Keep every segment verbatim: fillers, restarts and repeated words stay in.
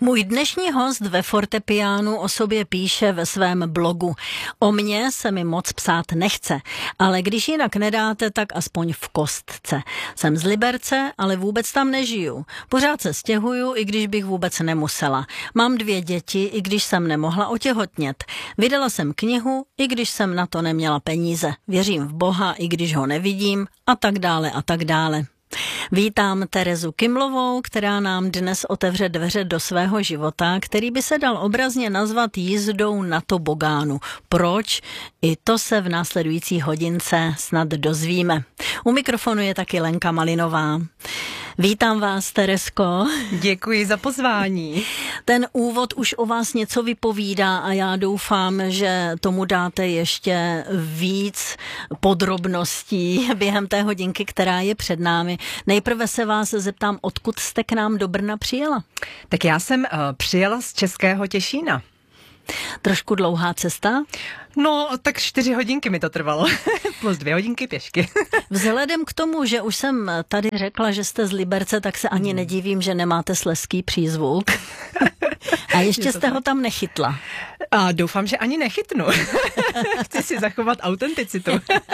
Můj dnešní host ve fortepiánu o sobě píše ve svém blogu. O mně se mi moc psát nechce, ale když jinak nedáte, tak aspoň v kostce. Jsem z Liberce, ale vůbec tam nežiju. Pořád se stěhuju, i když bych vůbec nemusela. Mám dvě děti, i když jsem nemohla otěhotnět. Vydala jsem knihu, i když jsem na to neměla peníze. Věřím v Boha, i když ho nevidím, a tak dále a tak dále. Vítám Terezu Kimlovou, která nám dnes otevře dveře do svého života, který by se dal obrazně nazvat jízdou na tobogánu. Proč? I to se v následující hodince snad dozvíme. U mikrofonu je taky Lenka Malinová. Vítám vás, Terezko. Děkuji za pozvání. Ten úvod už o vás něco vypovídá a já doufám, že tomu dáte ještě víc podrobností během té hodinky, která je před námi. Nejprve se vás zeptám, odkud jste k nám do Brna přijela? Tak já jsem uh, přijela z Českého Těšína. Trošku dlouhá cesta? No, tak čtyři hodinky mi to trvalo, plus dvě hodinky pěšky. Vzhledem k tomu, že už jsem tady řekla, že jste z Liberce, tak se ani nedivím, že nemáte slezský přízvuk. A ještě jste ho tam nechytla. A doufám, že ani nechytnu. Chci si zachovat autenticitu.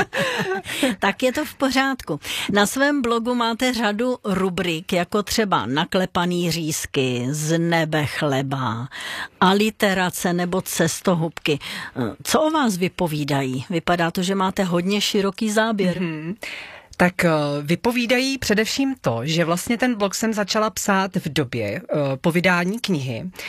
Tak je to v pořádku. Na svém blogu máte řadu rubrik, jako třeba naklepaný řízky, z nebe chleba, aliterace nebo cestohubky. Co o vás vypovídají? Vypadá to, že máte hodně široký záběr. Mm-hmm. Tak vypovídají především to, že vlastně ten blog jsem začala psát v době uh, po vydání knihy uh,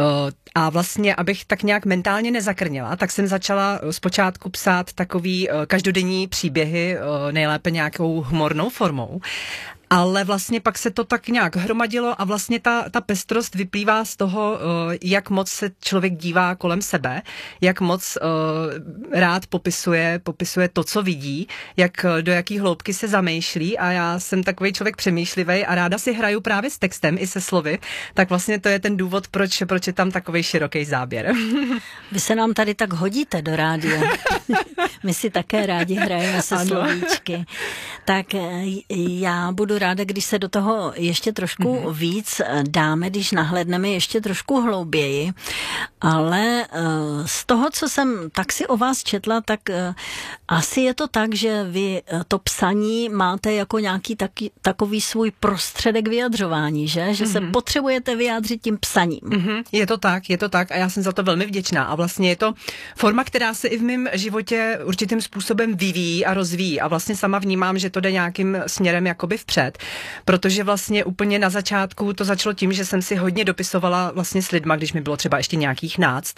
a vlastně, abych tak nějak mentálně nezakrněla, tak jsem začala zpočátku psát takový uh, každodenní příběhy, uh, nejlépe nějakou humornou formou. Ale vlastně pak se to tak nějak hromadilo a vlastně ta, ta pestrost vyplývá z toho, jak moc se člověk dívá kolem sebe, jak moc uh, rád popisuje, popisuje to, co vidí, jak do jaký hloubky se zamýšlí a já jsem takový člověk přemýšlivý a ráda si hraju právě s textem i se slovy, tak vlastně to je ten důvod, proč, proč je tam takový široký záběr. Vy se nám tady tak hodíte do rádia. My si také rádi hrajeme se ano. slovíčky. Tak já budu ráda, když se do toho ještě trošku mm-hmm. víc dáme, když nahlédneme ještě trošku hlouběji, ale z toho, co jsem tak si o vás četla, tak asi je to tak, že vy to psaní máte jako nějaký taky, takový svůj prostředek vyjadřování, že? Že mm-hmm. se potřebujete vyjádřit tím psaním. Mm-hmm. Je to tak, je to tak a já jsem za to velmi vděčná a vlastně je to forma, která se i v mém životě určitým způsobem vyvíjí a rozvíjí a vlastně sama vnímám, že to jde nějakým směrem jakoby vpřed, protože vlastně úplně na začátku to začalo tím, že jsem si hodně dopisovala vlastně s lidma, když mi bylo třeba ještě nějakých náct,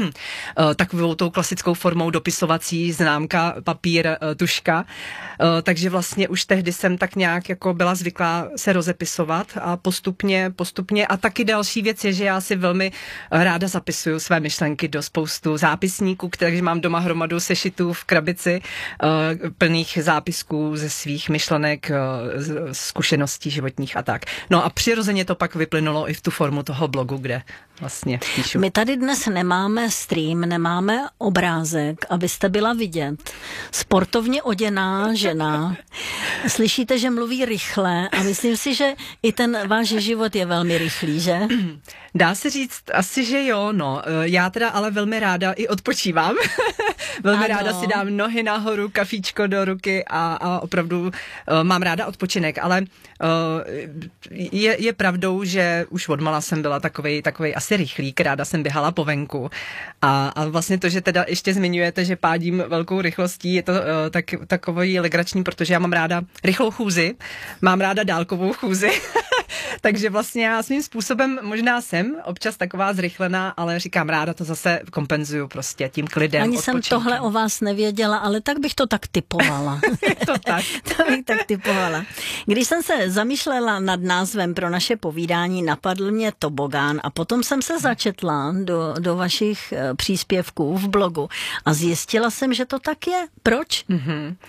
takovou tou klasickou formou dopisovací, známka, papír, tuška, takže vlastně už tehdy jsem tak nějak jako byla zvyklá se rozepisovat a postupně, postupně a taky další věc je, že já si velmi ráda zapisuju své myšlenky do spoustu zápisníků, takže mám doma hromadu sešitů v krabici plných zápisků ze svých myšlenek, zkušeností životních a tak. No a přirozeně to pak vyplynulo i v tu formu toho blogu, kde vlastně píšu. My tady dnes nemáme stream, nemáme obrázek, abyste byla vidět. Sportovně oděná žena. Slyšíte, že mluví rychle a myslím si, že i ten váš život je velmi rychlý, že? Dá se říct asi, že jo, no. Já teda ale velmi ráda i odpočívám. velmi ano. ráda si dám nohy nahoru, kafíčko do ruky a, a opravdu uh, mám ráda odpočinek, ale uh, je, je pravdou, že už odmala jsem byla takovej, takovej asi rychlík, ráda jsem běhala po venku a, a vlastně to, že teda ještě zmiňujete, že pádím velkou rychlostí, je to uh, tak, takový legrační, protože já mám ráda rychlou chůzi, mám ráda dálkovou chůzi, takže vlastně já svým způsobem možná jsem občas taková zrychlená, ale říkám, ráda to zase kompenzuju prostě tím klidem. Ani jsem tohle o vás nevěděla, ale tak bych to tak typovala. to tak. to bych tak typovala. Když jsem se zamýšlela nad názvem pro naše povídání, napadl mě tobogán a potom jsem se začetla do, do vašich příspěvků v blogu a zjistila jsem, že to tak je. Proč? Mm-hmm.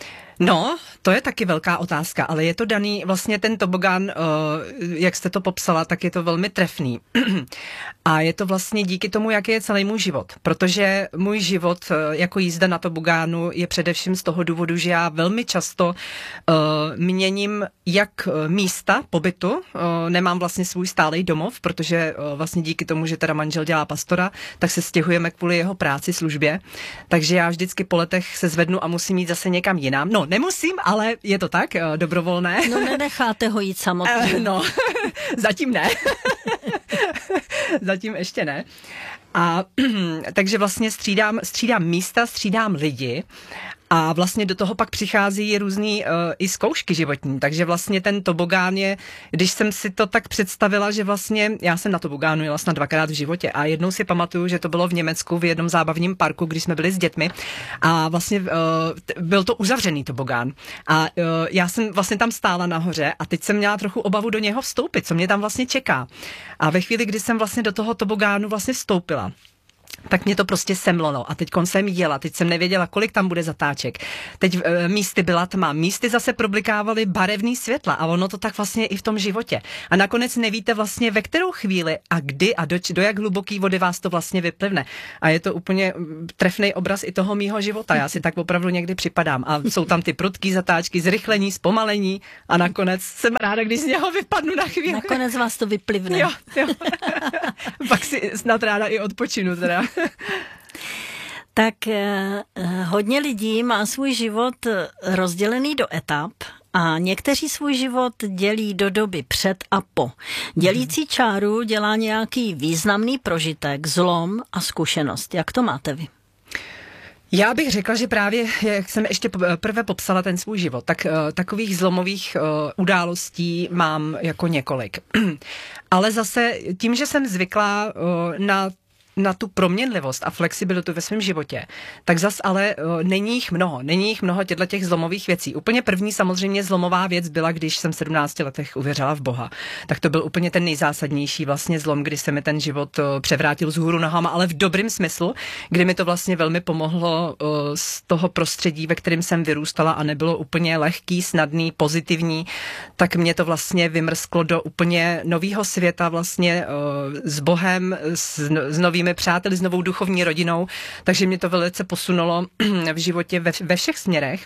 No, to je taky velká otázka, ale je to daný, vlastně ten tobogán, jak jste to popsala, tak je to velmi trefný. A je to vlastně díky tomu, jaký je celý můj život. Protože můj život jako jízda na tobogánu je především z toho důvodu, že já velmi často uh, měním jak místa pobytu, uh, nemám vlastně svůj stálej domov, protože uh, vlastně díky tomu, že teda manžel dělá pastora, tak se stěhujeme kvůli jeho práci, službě. Takže já vždycky po letech se zvednu a musím jít zase někam jinam. No, nemusím, ale je to tak, uh, dobrovolné. No, nenecháte ho jít samotný. Uh, no, zatím ne. Zatím ještě ne. A takže vlastně střídám, střídám místa, střídám lidi a vlastně do toho pak přichází různý uh, i zkoušky životní, takže vlastně ten tobogán je, když jsem si to tak představila, že vlastně já jsem na tobogánu jela snad dvakrát v životě a jednou si pamatuju, že to bylo v Německu v jednom zábavním parku, když jsme byli s dětmi a vlastně uh, byl to uzavřený tobogán a uh, já jsem vlastně tam stála nahoře a teď jsem měla trochu obavu do něho vstoupit, co mě tam vlastně čeká. A ve chvíli, kdy jsem vlastně do toho tobogánu vlastně vstoupila, tak mě to prostě semlo, no. A teď jsem jela, teď jsem nevěděla, kolik tam bude zatáček. Teď e, místy byla tma, místy zase problikávaly barevný světla a ono to tak vlastně i v tom životě. A nakonec nevíte vlastně, ve kterou chvíli a kdy a do, do jak hluboký vody vás to vlastně vyplivne. A je to úplně trefný obraz i toho mýho života. Já si tak opravdu někdy připadám. A jsou tam ty prudký zatáčky, zrychlení, zpomalení a nakonec jsem ráda, když z něho vypadnu na chvíli. Nakonec vás to vyplivne. Jo, jo. Pak si snad ráda i odpočinu teda. Tak eh, hodně lidí má svůj život rozdělený do etap a někteří svůj život dělí do doby před a po. Dělící čáru dělá nějaký významný prožitek, zlom a zkušenost. Jak to máte vy? Já bych řekla, že právě, jak jsem ještě prvé popsala ten svůj život, tak uh, takových zlomových uh, událostí mám jako několik. Ale zase tím, že jsem zvyklá uh, na na tu proměnlivost a flexibilitu ve svém životě, tak zas ale uh, není jich mnoho. Není jich mnoho těchto těch zlomových věcí. Úplně první samozřejmě zlomová věc byla, když jsem v sedmnácti letech uvěřila v Boha. Tak to byl úplně ten nejzásadnější vlastně zlom, kdy se mi ten život uh, převrátil z hůru nohama, ale v dobrým smyslu, kdy mi to vlastně velmi pomohlo uh, z toho prostředí, ve kterém jsem vyrůstala a nebylo úplně lehký, snadný, pozitivní, tak mě to vlastně vymrsklo do úplně nového světa vlastně uh, s Bohem, s, s novým přáteli, s novou duchovní rodinou, takže mě to velice posunulo v životě ve, ve všech směrech.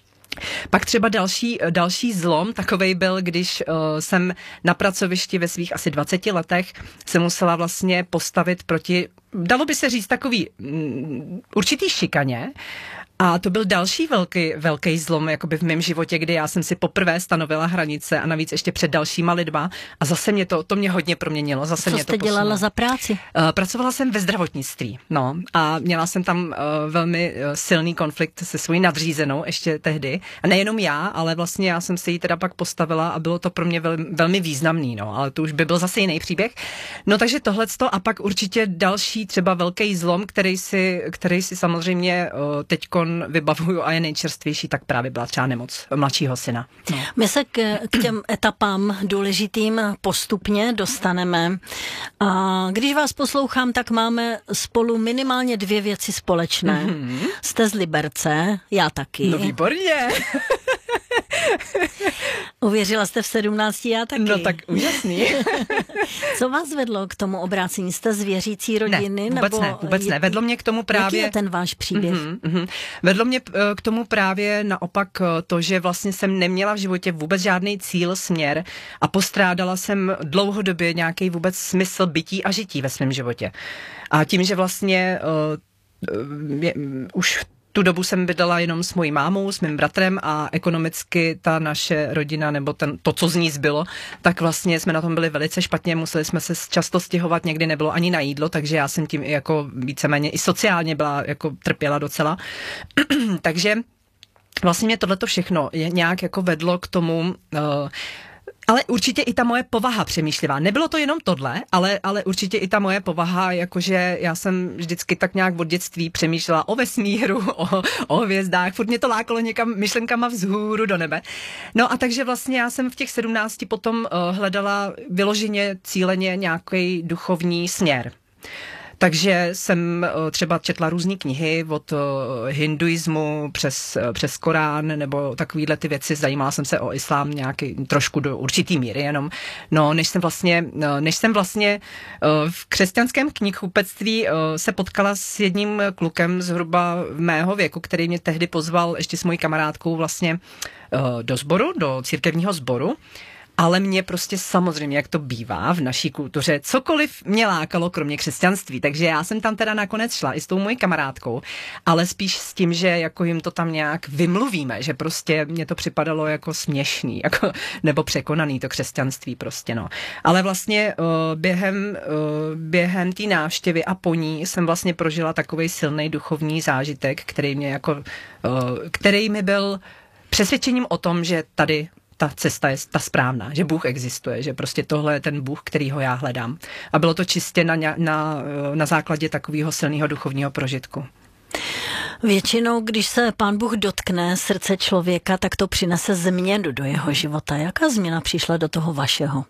Pak třeba další, další zlom takovej byl, když uh, jsem na pracovišti ve svých asi dvaceti letech se musela vlastně postavit proti, dalo by se říct, takový um, určitý šikaně. A to byl další velký, velký zlom jakoby v mém životě, kdy já jsem si poprvé stanovila hranice a navíc ještě před dalšíma lidma a zase mě to, to mě hodně proměnilo. Zase Co mě jste to dělala posunulo. za práci? Uh, pracovala jsem ve zdravotnictví, no, a měla jsem tam uh, velmi uh, silný konflikt se svojí nadřízenou ještě tehdy. A nejenom já, ale vlastně já jsem se jí teda pak postavila a bylo to pro mě vel, velmi významný, no, ale to už by byl zase jiný příběh. No, takže tohleto a pak určitě další třeba velký zlom, který si, který si samozřejmě uh, teďkon vybavuju a je nejčerstvější, tak právě byla třeba nemoc mladšího syna. No. My se k, k těm etapám důležitým postupně dostaneme. A když vás poslouchám, tak máme spolu minimálně dvě věci společné. Mm-hmm. Jste z Liberce, já taky. No výborně. Uvěřila jste v sedmnácti, já taky. No tak úžasný. Co vás vedlo k tomu obrácení? Jste z věřící rodiny? Ne, vůbec nebo ne, vůbec je, ne. Vedlo mě k tomu právě... Jaký je ten váš příběh? Mm-hmm, mm-hmm. Vedlo mě k tomu právě naopak to, že vlastně jsem neměla v životě vůbec žádný cíl, směr a postrádala jsem dlouhodobě nějaký vůbec smysl bytí a žití ve svém životě. A tím, že vlastně uh, je, už tu dobu jsem bydlela jenom s mojí mámou, s mým bratrem a ekonomicky ta naše rodina, nebo ten, to, co z ní zbylo, tak vlastně jsme na tom byli velice špatně, museli jsme se často stěhovat, někdy nebylo ani na jídlo, takže já jsem tím i jako víceméně i sociálně byla, jako trpěla docela. Takže vlastně mě tohleto všechno je nějak jako vedlo k tomu, uh, ale určitě i ta moje povaha přemýšlivá. Nebylo to jenom tohle, ale, ale určitě i ta moje povaha, jakože já jsem vždycky tak nějak od dětství přemýšlela o vesmíru, o, o hvězdách, furt mě to lákalo někam myšlenkama vzhůru do nebe. No a takže vlastně já jsem v těch sedmnácti potom uh, hledala vyloženě, cíleně nějaký duchovní směr. Takže jsem třeba četla různé knihy od hinduismu přes, přes Korán nebo takovýhle ty věci. Zajímala jsem se o islám nějaký trošku do určitý míry jenom. No, než jsem vlastně, než jsem vlastně v křesťanském knihkupectví se potkala s jedním klukem zhruba mého věku, který mě tehdy pozval ještě s mojí kamarádkou vlastně do sboru, do církevního sboru. Ale mě prostě samozřejmě, jak to bývá v naší kultuře, cokoliv mě lákalo, kromě křesťanství. Takže já jsem tam teda nakonec šla i s tou mojí kamarádkou, ale spíš s tím, že jako jim to tam nějak vymluvíme, že prostě mě to připadalo jako směšný, jako, nebo překonaný to křesťanství prostě, no. Ale vlastně uh, během, uh, během té návštěvy a po ní jsem vlastně prožila takovej silný duchovní zážitek, který mě jako, uh, který mi byl přesvědčením o tom, že tady ta cesta je ta správná, že Bůh existuje, že prostě tohle je ten Bůh, kterýho já hledám. A bylo to čistě na, na, na základě takového silného duchovního prožitku. Většinou, když se Pán Bůh dotkne srdce člověka, tak to přinese změnu do jeho života. Jaká změna přišla do toho vašeho?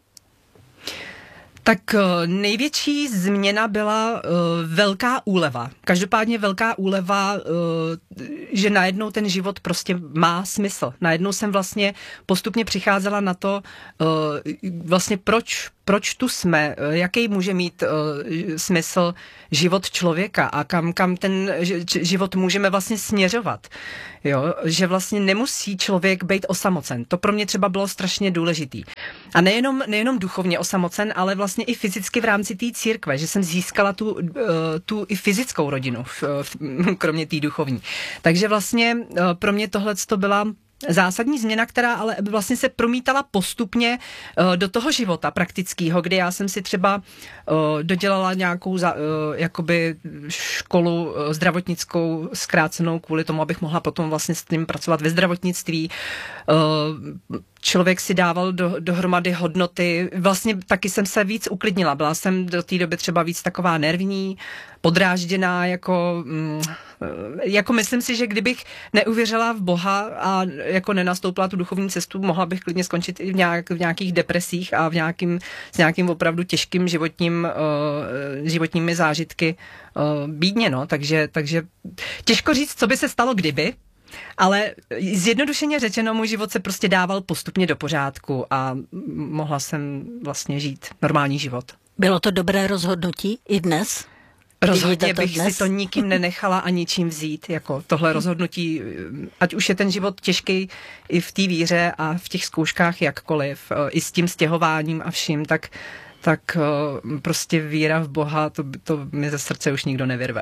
Tak největší změna byla uh, velká úleva. Každopádně velká úleva, uh, že najednou ten život prostě má smysl. Najednou jsem vlastně postupně přicházela na to, uh, vlastně proč, proč tu jsme, jaký může mít uh, smysl život člověka a kam, kam ten život můžeme vlastně směřovat. Jo? Že vlastně nemusí člověk být osamocen. To pro mě třeba bylo strašně důležitý. A nejenom, nejenom duchovně osamocen, ale vlastně i fyzicky v rámci té církve, že jsem získala tu, uh, tu i fyzickou rodinu, v, v, kromě té duchovní. Takže vlastně uh, pro mě tohleto byla zásadní změna, která ale vlastně se promítala postupně uh, do toho života praktického, kdy já jsem si třeba uh, dodělala nějakou za, uh, jakoby školu uh, zdravotnickou zkrácenou kvůli tomu, abych mohla potom vlastně s tím pracovat ve zdravotnictví. Uh, Člověk si dával do, dohromady hodnoty. Vlastně taky jsem se víc uklidnila. Byla jsem do té doby třeba víc taková nervní, podrážděná, jako, mm, jako myslím si, že kdybych neuvěřila v Boha a jako nenastoupila tu duchovní cestu, mohla bych klidně skončit i v, nějak, v nějakých depresích a v nějakým, s nějakým opravdu těžkým životním, uh, životními zážitky uh, bídně, no. Takže, takže těžko říct, co by se stalo kdyby, ale zjednodušeně řečeno, můj život se prostě dával postupně do pořádku a mohla jsem vlastně žít normální život. Bylo to dobré rozhodnutí i dnes? Rozhodně bych dnes? si to nikým nenechala a ničím vzít. Jako tohle rozhodnutí, ať už je ten život těžký i v té víře a v těch zkouškách jakkoliv, i s tím stěhováním a vším, tak tak prostě víra v Boha, to, to mi ze srdce už nikdo nevyrve.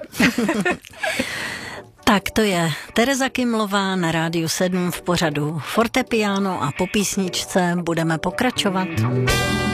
Tak to je Tereza Kymlová na Rádiu sedm v pořadu Fortepiano a po písničce budeme pokračovat.